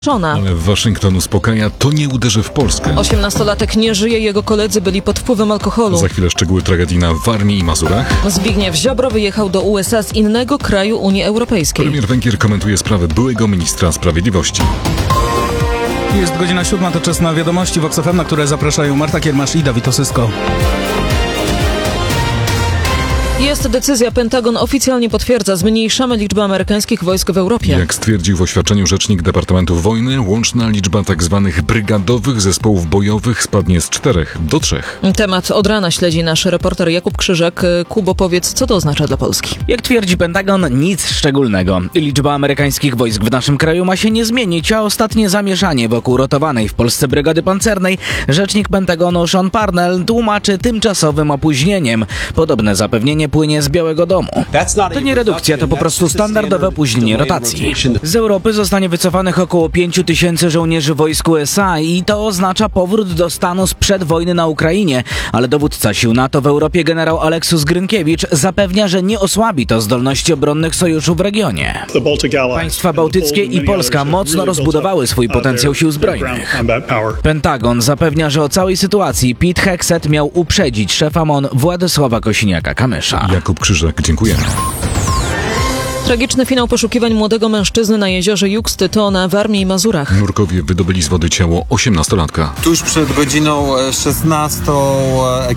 Ale Waszyngton uspokaja, to nie uderzy w Polskę. 18-latek nie żyje, jego koledzy byli pod wpływem alkoholu. Za chwilę szczegóły tragedii na Warmii i Mazurach. Zbigniew Ziobro wyjechał do USA z innego kraju Unii Europejskiej. Premier Węgier komentuje sprawę byłego ministra sprawiedliwości. Jest godzina 7, to czas na wiadomości Vox FM, na które zapraszają Marta Kiermasz i Dawid Osysko. Jest decyzja, Pentagon oficjalnie potwierdza, zmniejszamy liczbę amerykańskich wojsk w Europie. Jak stwierdził w oświadczeniu rzecznik Departamentu Wojny, łączna liczba tzw. brygadowych zespołów bojowych spadnie z 4 do 3. Temat od rana śledzi nasz reporter Jakub Krzyżak. Kubo, powiedz, co to oznacza dla Polski? Jak twierdzi Pentagon, nic szczególnego. Liczba amerykańskich wojsk w naszym kraju ma się nie zmienić, a ostatnie zamieszanie wokół rotowanej w Polsce brygady pancernej rzecznik Pentagonu Sean Parnell tłumaczy tymczasowym opóźnieniem. Podobne zapewnienie płynie z Białego Domu. To nie redukcja, to po prostu standardowe opóźnienie rotacji. Z Europy zostanie wycofanych około 5 000 żołnierzy wojsk USA i to oznacza powrót do stanu sprzed wojny na Ukrainie, ale dowódca sił NATO w Europie generał Aleksius Grynkiewicz zapewnia, że nie osłabi to zdolności obronnych sojuszu w regionie. Państwa bałtyckie i Polska mocno rozbudowały swój potencjał sił zbrojnych. Pentagon zapewnia, że o całej sytuacji Pete Hegseth miał uprzedzić szefa MON Władysława Kosiniaka-Kamysza. Jakub Krzyżak, dziękujemy. Tragiczny finał poszukiwań młodego mężczyzny na jeziorze Juksty to na Warmii i Mazurach. Nurkowie wydobyli z wody ciało 18-latka. Tuż przed godziną 16